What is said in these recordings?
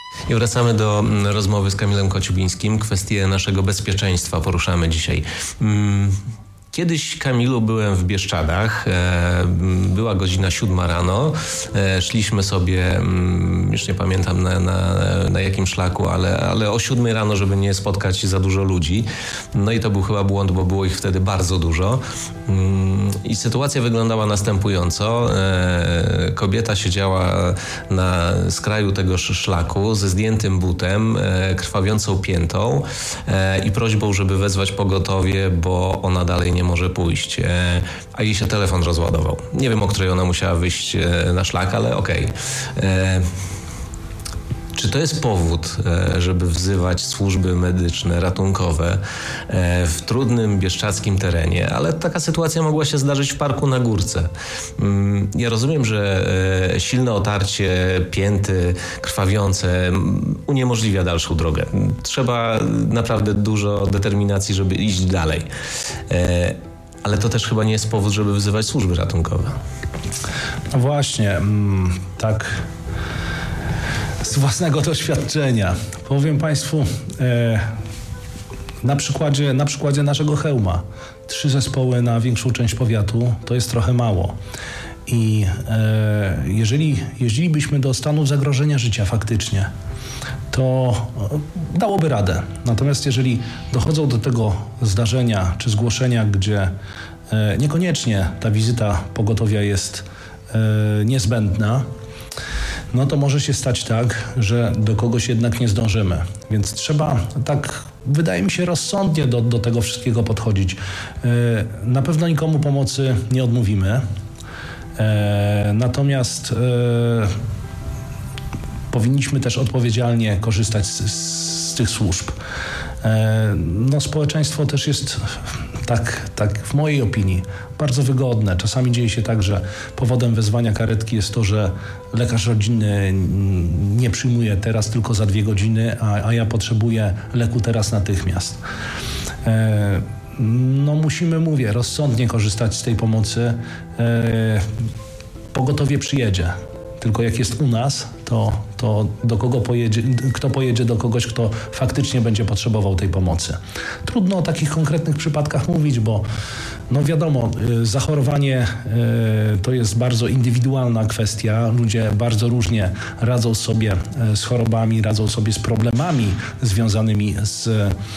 I wracamy do rozmowy z Kamilem Kociubińskim. Kwestię naszego bezpieczeństwa poruszamy dzisiaj. Kiedyś, Kamilu, byłem w Bieszczadach. Była godzina 7 rano. Szliśmy sobie, już nie pamiętam na jakim szlaku, ale o 7 rano, żeby nie spotkać za dużo ludzi. No i to był chyba błąd, bo było ich wtedy bardzo dużo. I sytuacja wyglądała następująco. Kobieta siedziała na skraju tego szlaku ze zdjętym butem, krwawiącą piętą i prośbą, żeby wezwać pogotowie, bo ona dalej nie może pójść, a jej się telefon rozładował. Nie wiem, o której ona musiała wyjść na szlak, ale okej. Czy to jest powód, żeby wzywać służby medyczne, ratunkowe w trudnym bieszczadzkim terenie? Ale taka sytuacja mogła się zdarzyć w parku na Górce. Ja rozumiem, że silne otarcie pięty, krwawiące uniemożliwia dalszą drogę. Trzeba naprawdę dużo determinacji, żeby iść dalej. Ale to też chyba nie jest powód, żeby wzywać służby ratunkowe. No właśnie, tak z własnego doświadczenia powiem Państwu na przykładzie naszego Chełma. 3 zespoły na większą część powiatu to jest trochę mało. I jeżeli jeździlibyśmy do stanów zagrożenia życia faktycznie, to dałoby radę. Natomiast jeżeli dochodzą do tego zdarzenia czy zgłoszenia, gdzie niekoniecznie ta wizyta pogotowia jest niezbędna, no to może się stać tak, że do kogoś jednak nie zdążymy. Więc trzeba tak, wydaje mi się, rozsądnie do tego wszystkiego podchodzić. Na pewno nikomu pomocy nie odmówimy. Natomiast powinniśmy też odpowiedzialnie korzystać z tych służb. No, społeczeństwo też jest, tak w mojej opinii, bardzo wygodne. Czasami dzieje się tak, że powodem wezwania karetki jest to, że lekarz rodzinny nie przyjmuje teraz tylko za 2 godziny, a ja potrzebuję leku teraz natychmiast. No musimy, mówię, rozsądnie korzystać z tej pomocy. Pogotowie przyjedzie. Tylko jak jest u nas, to do kogo pojedzie, kto pojedzie do kogoś, kto faktycznie będzie potrzebował tej pomocy. Trudno o takich konkretnych przypadkach mówić, bo no wiadomo, zachorowanie to jest bardzo indywidualna kwestia. Ludzie bardzo różnie radzą sobie z chorobami, radzą sobie z problemami związanymi z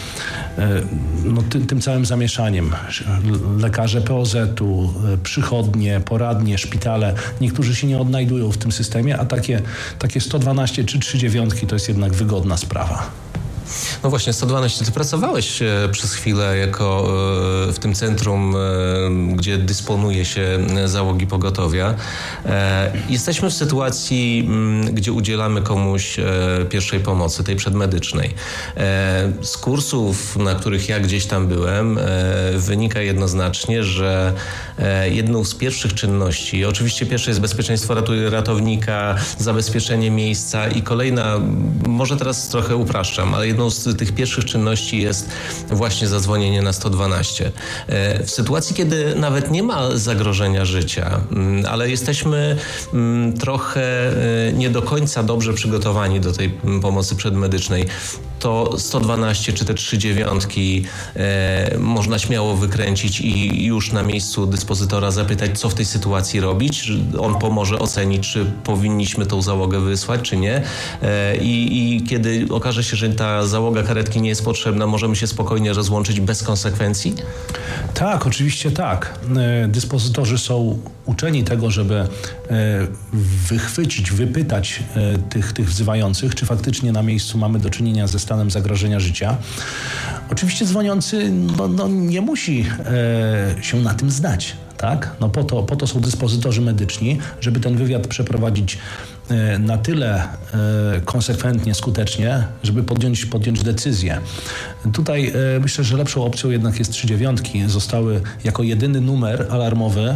tym całym zamieszaniem. Lekarze POZ-u, przychodnie, poradnie, szpitale. Niektórzy się nie odnajdują w tym systemie, a takie 112 czy 39 to jest jednak wygodna sprawa. No właśnie, 112. Ty pracowałeś przez chwilę w tym centrum, gdzie dysponuje się załogi pogotowia. Jesteśmy w sytuacji, gdzie udzielamy komuś pierwszej pomocy, tej przedmedycznej. Z kursów, na których ja gdzieś tam byłem, wynika jednoznacznie, że jedną z pierwszych czynności, oczywiście pierwsze jest bezpieczeństwo ratownika, zabezpieczenie miejsca i kolejna, może teraz trochę upraszczam, ale jedną z tych pierwszych czynności jest właśnie zadzwonienie na 112. W sytuacji, kiedy nawet nie ma zagrożenia życia, ale jesteśmy trochę nie do końca dobrze przygotowani do tej pomocy przedmedycznej, to 112 czy te 39 można śmiało wykręcić i już na miejscu dyspozytora zapytać, co w tej sytuacji robić. On pomoże ocenić, czy powinniśmy tą załogę wysłać, czy nie. I kiedy okaże się, że ta załoga karetki nie jest potrzebna, możemy się spokojnie rozłączyć bez konsekwencji? Tak, oczywiście tak. Dyspozytorzy są uczeni tego, żeby wychwycić, wypytać tych wzywających, czy faktycznie na miejscu mamy do czynienia ze stanem zagrożenia życia. Oczywiście dzwoniący nie musi się na tym znać. Tak? No po to są dyspozytorzy medyczni, żeby ten wywiad przeprowadzić na tyle konsekwentnie, skutecznie, żeby podjąć decyzję. Tutaj myślę, że lepszą opcją jednak jest 39. Zostały jako jedyny numer alarmowy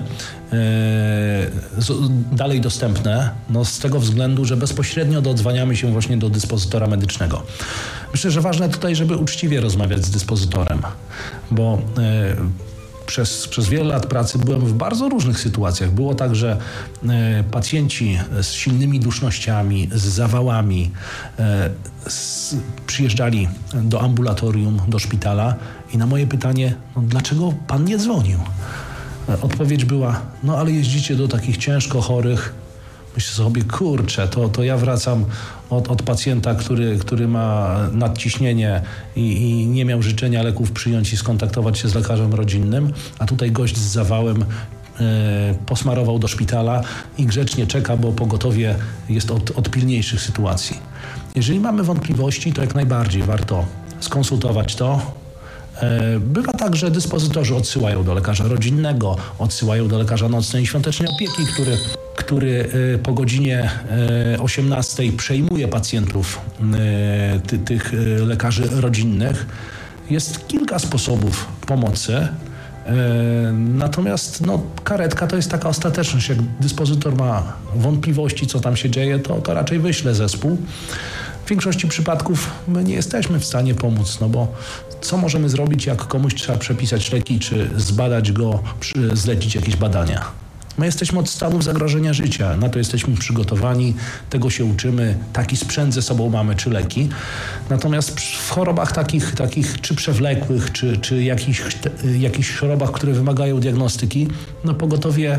dalej dostępne, z tego względu, że bezpośrednio dodzwaniamy się właśnie do dyspozytora medycznego. Myślę, że ważne tutaj, żeby uczciwie rozmawiać z dyspozytorem, bo przez wiele lat pracy byłem w bardzo różnych sytuacjach. Było tak, że pacjenci z silnymi dusznościami, z zawałami przyjeżdżali do ambulatorium, do szpitala i na moje pytanie, no dlaczego pan nie dzwonił? Odpowiedź była, no ale jeździcie do takich ciężko chorych. Myślę sobie, kurczę, to ja wracam od pacjenta, który ma nadciśnienie i nie miał życzenia leków przyjąć i skontaktować się z lekarzem rodzinnym, a tutaj gość z zawałem posmarował do szpitala i grzecznie czeka, bo pogotowie jest od pilniejszych sytuacji. Jeżeli mamy wątpliwości, to jak najbardziej warto skonsultować to. Bywa tak, że dyspozytorzy odsyłają do lekarza rodzinnego, odsyłają do lekarza nocnej i świątecznej opieki, który po godzinie 18 przejmuje pacjentów tych lekarzy rodzinnych. Jest kilka sposobów pomocy. Natomiast karetka to jest taka ostateczność. Jak dyspozytor ma wątpliwości, co tam się dzieje, to raczej wyśle zespół. W większości przypadków my nie jesteśmy w stanie pomóc, bo co możemy zrobić, jak komuś trzeba przepisać leki, czy zbadać go, zlecić jakieś badania? My jesteśmy od stanów zagrożenia życia, na to jesteśmy przygotowani, tego się uczymy, taki sprzęt ze sobą mamy, czy leki. Natomiast w chorobach takich czy przewlekłych, czy jakichś chorobach, które wymagają diagnostyki, pogotowie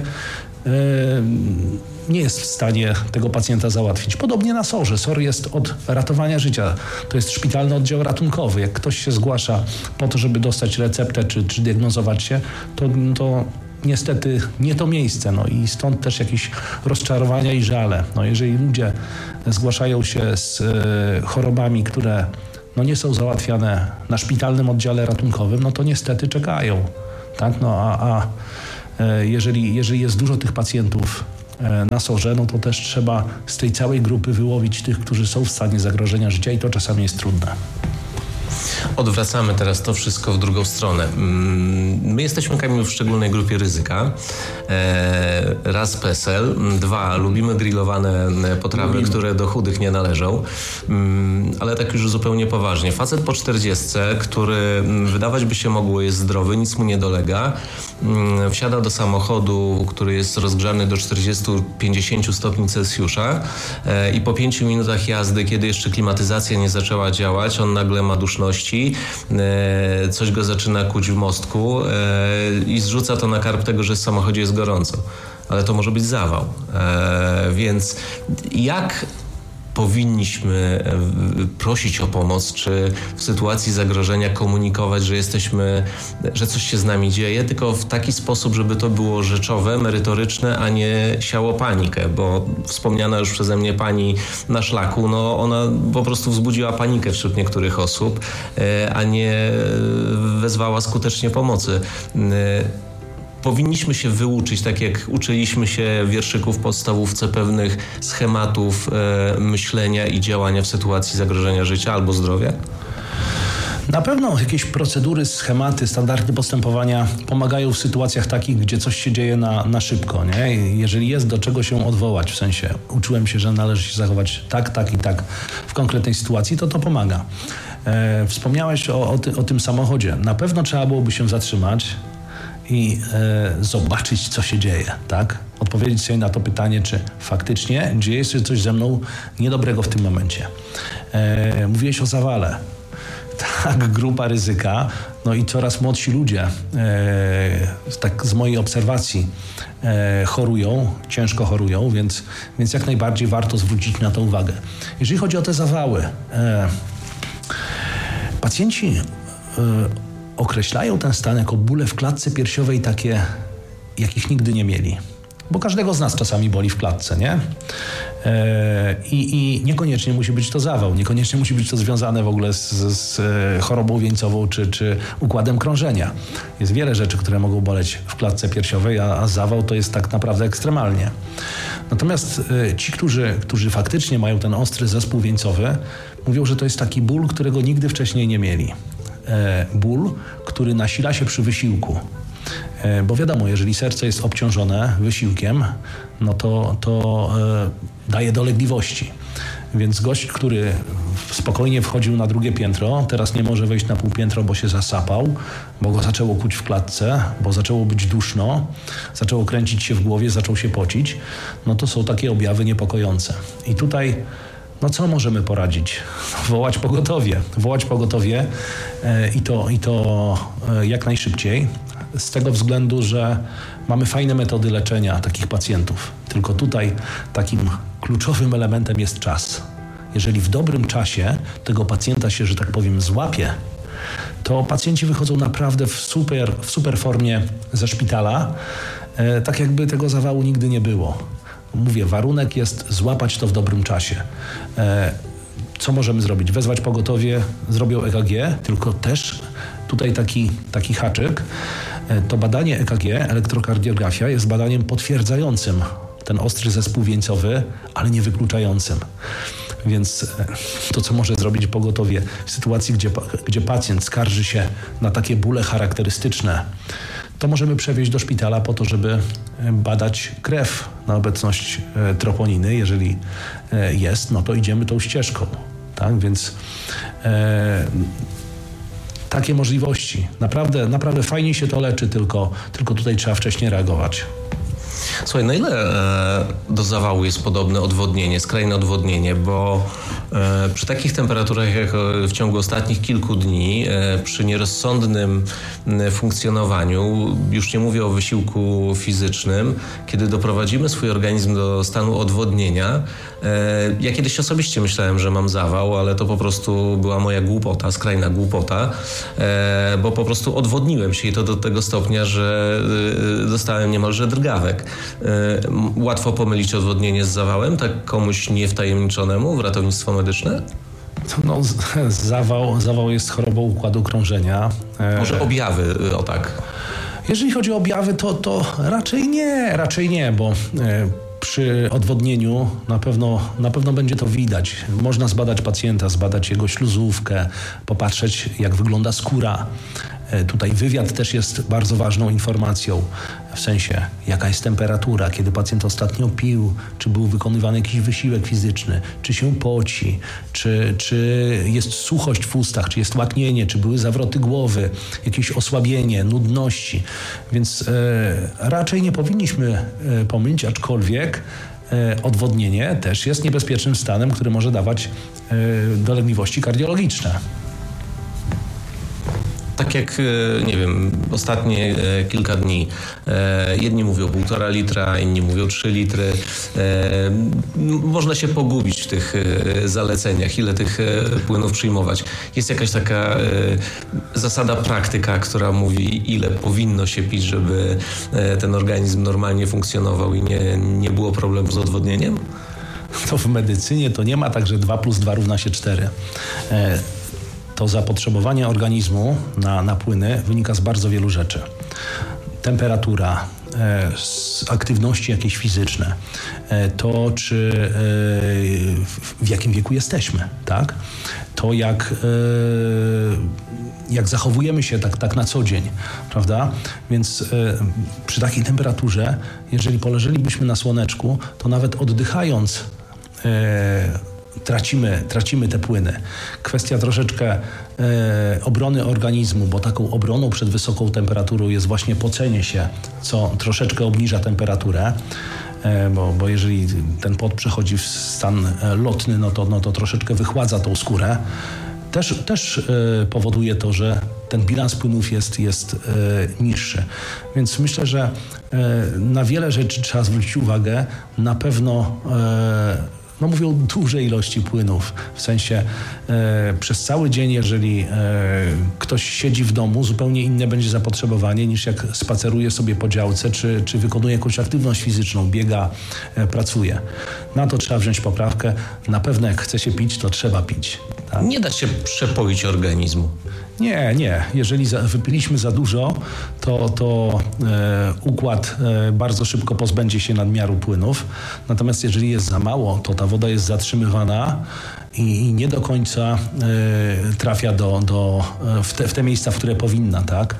nie jest w stanie tego pacjenta załatwić. Podobnie na SOR-ze. SOR jest od ratowania życia. To jest szpitalny oddział ratunkowy. Jak ktoś się zgłasza po to, żeby dostać receptę, czy diagnozować się, to niestety nie to miejsce. I stąd też jakieś rozczarowania i żale. Jeżeli ludzie zgłaszają się z chorobami, które nie są załatwiane na szpitalnym oddziale ratunkowym, to niestety czekają. Tak? Jeżeli jest dużo tych pacjentów na SOR-ze, to też trzeba z tej całej grupy wyłowić tych, którzy są w stanie zagrożenia życia i to czasami jest trudne. Odwracamy teraz to wszystko w drugą stronę. My jesteśmy, Kamilu, w szczególnej grupie ryzyka. Raz PESEL, 2 lubimy grillowane potrawy, które do chudych nie należą. Ale tak już zupełnie poważnie. Facet po 40, który wydawać by się mogło jest zdrowy, nic mu nie dolega, wsiada do samochodu, który jest rozgrzany do 40-50 stopni Celsjusza i po 5 minutach jazdy, kiedy jeszcze klimatyzacja nie zaczęła działać, on nagle ma duszności, coś go zaczyna kuć w mostku i zrzuca to na karb tego, że w samochodzie jest gorąco. Ale to może być zawał. Więc jak powinniśmy prosić o pomoc, czy w sytuacji zagrożenia komunikować, że coś się z nami dzieje, tylko w taki sposób, żeby to było rzeczowe, merytoryczne, a nie siało panikę, bo wspomniana już przeze mnie pani na szlaku, ona po prostu wzbudziła panikę wśród niektórych osób, a nie wezwała skutecznie pomocy. Powinniśmy się wyuczyć, tak jak uczyliśmy się wierszyków w podstawówce, pewnych schematów myślenia i działania w sytuacji zagrożenia życia albo zdrowia? Na pewno jakieś procedury, schematy, standardy postępowania pomagają w sytuacjach takich, gdzie coś się dzieje na szybko. Nie? Jeżeli jest do czego się odwołać, w sensie uczyłem się, że należy się zachować tak i tak w konkretnej sytuacji, to pomaga. Wspomniałeś o tym samochodzie. Na pewno trzeba byłoby się zatrzymać i zobaczyć, co się dzieje, tak? Odpowiedzieć sobie na to pytanie, czy faktycznie dzieje się coś ze mną niedobrego w tym momencie. Mówiłeś o zawale. Tak, grupa ryzyka, i coraz młodsi ludzie, tak z mojej obserwacji, chorują, ciężko chorują, więc jak najbardziej warto zwrócić na to uwagę. Jeżeli chodzi o te zawały, pacjenci określają ten stan jako bóle w klatce piersiowej takie, jakich nigdy nie mieli. Bo każdego z nas czasami boli w klatce, nie? I niekoniecznie musi być to zawał, niekoniecznie musi być to związane w ogóle z chorobą wieńcową czy układem krążenia. Jest wiele rzeczy, które mogą boleć w klatce piersiowej, a zawał to jest tak naprawdę ekstremalnie. Natomiast ci, którzy faktycznie mają ten ostry zespół wieńcowy, mówią, że to jest taki ból, którego nigdy wcześniej nie mieli. Ból, który nasila się przy wysiłku. Bo wiadomo, jeżeli serce jest obciążone wysiłkiem, no to daje dolegliwości. Więc gość, który spokojnie wchodził na drugie piętro, teraz nie może wejść na półpiętro, bo się zasapał, bo go zaczęło kuć w klatce, bo zaczęło być duszno, zaczęło kręcić się w głowie, zaczął się pocić. No to są takie objawy niepokojące. I tutaj no co możemy poradzić? Wołać pogotowie i to jak najszybciej. Z tego względu, że mamy fajne metody leczenia takich pacjentów. Tylko tutaj takim kluczowym elementem jest czas. Jeżeli w dobrym czasie tego pacjenta się, że tak powiem, złapie, to pacjenci wychodzą naprawdę w super formie ze szpitala, tak jakby tego zawału nigdy nie było. Mówię, warunek jest złapać to w dobrym czasie. Co możemy zrobić? Wezwać pogotowie, zrobią EKG, tylko też tutaj taki haczyk. To badanie EKG, elektrokardiografia, jest badaniem potwierdzającym ten ostry zespół wieńcowy, ale nie wykluczającym. Więc to, co może zrobić pogotowie w sytuacji, gdzie pacjent skarży się na takie bóle charakterystyczne, to możemy przewieźć do szpitala po to, żeby badać krew na obecność troponiny. Jeżeli jest, no to idziemy tą ścieżką. Tak? Więc takie możliwości. Naprawdę fajnie się to leczy, tylko tutaj trzeba wcześniej reagować. Słuchaj, na ile do zawału jest podobne odwodnienie, skrajne odwodnienie, bo przy takich temperaturach jak w ciągu ostatnich kilku dni, przy nierozsądnym funkcjonowaniu, już nie mówię o wysiłku fizycznym, kiedy doprowadzimy swój organizm do stanu odwodnienia, ja kiedyś osobiście myślałem, że mam zawał, ale to po prostu była moja głupota, skrajna głupota, bo po prostu odwodniłem się i to do tego stopnia, że dostałem niemalże drgawek. Łatwo pomylić odwodnienie z zawałem, tak komuś niewtajemniczonemu w ratownictwo medyczne? No, zawał jest chorobą układu krążenia. Może objawy, o tak. Jeżeli chodzi o objawy, to raczej nie, bo przy odwodnieniu na pewno będzie to widać. Można zbadać pacjenta, zbadać jego śluzówkę, popatrzeć, jak wygląda skóra. Tutaj wywiad też jest bardzo ważną informacją, w sensie jaka jest temperatura, kiedy pacjent ostatnio pił, czy był wykonywany jakiś wysiłek fizyczny, czy się poci, czy jest suchość w ustach, czy jest łaknienie, czy były zawroty głowy, jakieś osłabienie, nudności. Więc raczej nie powinniśmy pomylić, aczkolwiek odwodnienie też jest niebezpiecznym stanem, który może dawać dolegliwości kardiologiczne. Tak jak, nie wiem, ostatnie kilka dni. Jedni mówią 1,5 litra, inni mówią 3 litry. Można się pogubić w tych zaleceniach, ile tych płynów przyjmować. Jest jakaś taka zasada, praktyka, która mówi, ile powinno się pić, żeby ten organizm normalnie funkcjonował i nie było problemu z odwodnieniem? To w medycynie to nie ma tak, że 2 + 2 równa się 4. To zapotrzebowanie organizmu na płyny wynika z bardzo wielu rzeczy. Temperatura, z aktywności jakieś fizyczne, to czy w jakim wieku jesteśmy, tak? To jak zachowujemy się tak na co dzień, prawda? Więc przy takiej temperaturze, jeżeli poleżelibyśmy na słoneczku, to nawet oddychając tracimy te płyny. Kwestia troszeczkę obrony organizmu, bo taką obroną przed wysoką temperaturą jest właśnie pocenie się, co troszeczkę obniża temperaturę, bo jeżeli ten pot przechodzi w stan lotny, no to troszeczkę wychładza tą skórę. Też powoduje to, że ten bilans płynów jest niższy. Więc myślę, że na wiele rzeczy trzeba zwrócić uwagę. Na pewno mówią duże ilości płynów. W sensie przez cały dzień, jeżeli ktoś siedzi w domu, zupełnie inne będzie zapotrzebowanie niż jak spaceruje sobie po działce, czy wykonuje jakąś aktywność fizyczną, biega, pracuje. Na to trzeba wziąć poprawkę. Na pewno jak chce się pić, to trzeba pić. Tak? Nie da się przepoić organizmu. Nie. Jeżeli wypiliśmy za dużo, to układ bardzo szybko pozbędzie się nadmiaru płynów. Natomiast jeżeli jest za mało, to ta woda jest zatrzymywana i nie do końca trafia w te miejsca, w które powinna, tak?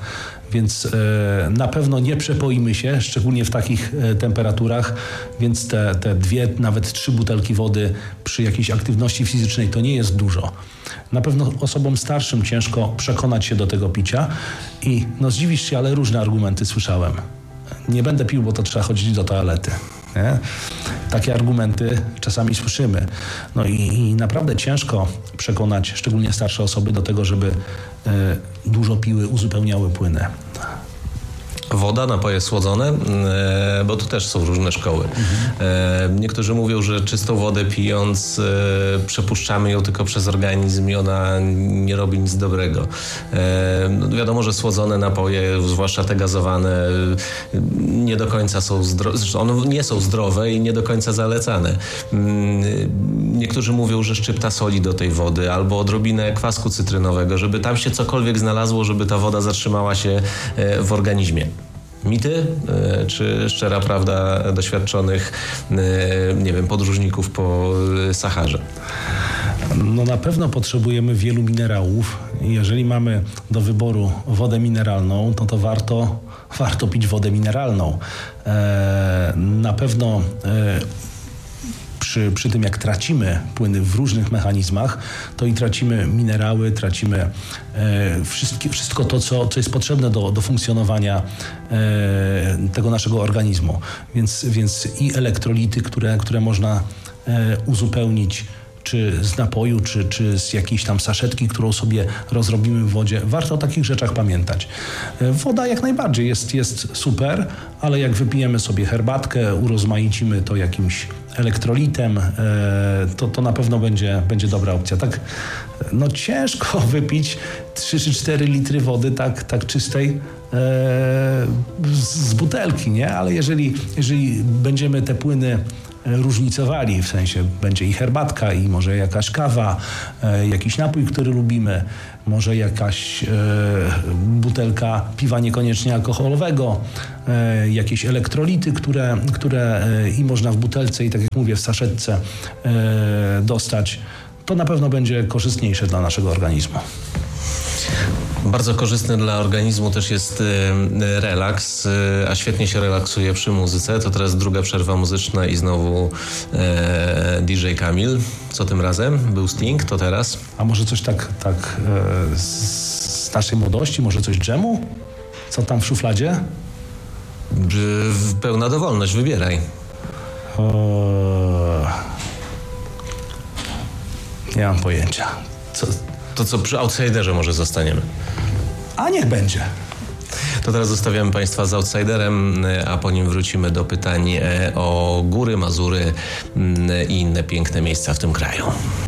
Więc na pewno nie przepoimy się, szczególnie w takich temperaturach, więc te 2, nawet 3 butelki wody przy jakiejś aktywności fizycznej to nie jest dużo. Na pewno osobom starszym ciężko przekonać się do tego picia i zdziwisz się, ale różne argumenty słyszałem. Nie będę pił, bo to trzeba chodzić do toalety. Nie? Takie argumenty czasami słyszymy. I naprawdę ciężko przekonać szczególnie starsze osoby do tego, żeby dużo piły, uzupełniały płyny. Woda, napoje słodzone, bo tu też są różne szkoły. Niektórzy mówią, że czystą wodę pijąc przepuszczamy ją tylko przez organizm i ona nie robi nic dobrego. Wiadomo, że słodzone napoje, zwłaszcza te gazowane, nie do końca są zdrowe, zresztą one nie są zdrowe i nie do końca zalecane. Niektórzy mówią, że szczypta soli do tej wody albo odrobinę kwasku cytrynowego, żeby tam się cokolwiek znalazło, żeby ta woda zatrzymała się w organizmie. Mity, czy szczera prawda doświadczonych, podróżników po Saharze? Na pewno potrzebujemy wielu minerałów. Jeżeli mamy do wyboru wodę mineralną, to warto pić wodę mineralną. Na pewno przy tym, jak tracimy płyny w różnych mechanizmach, to i tracimy minerały, tracimy wszystko to, co jest potrzebne do funkcjonowania tego naszego organizmu. Więc i elektrolity, które można uzupełnić czy z napoju, czy z jakiejś tam saszetki, którą sobie rozrobimy w wodzie. Warto o takich rzeczach pamiętać. Woda jak najbardziej jest super, ale jak wypijemy sobie herbatkę, urozmaicimy to jakimś elektrolitem, to na pewno będzie dobra opcja. Tak, ciężko wypić 3 czy 4 litry wody tak czystej z butelki, nie? Ale jeżeli będziemy te płyny różnicowali, w sensie będzie i herbatka, i może jakaś kawa, jakiś napój, który lubimy, może jakaś butelka piwa niekoniecznie alkoholowego, jakieś elektrolity, które i można w butelce i tak jak mówię w saszetce dostać, to na pewno będzie korzystniejsze dla naszego organizmu. Bardzo korzystny dla organizmu też jest relaks, a świetnie się relaksuje przy muzyce. To teraz druga przerwa muzyczna i znowu DJ Kamil. Co tym razem? Był Sting, to teraz? A może coś tak z naszej młodości? Może coś dżemu? Co tam w szufladzie? Pełna dowolność, wybieraj. Nie mam pojęcia. To co przy Outsiderze może zostaniemy? A niech będzie. To teraz zostawiamy Państwa z Outsiderem, a po nim wrócimy do pytań o góry, Mazury i inne piękne miejsca w tym kraju.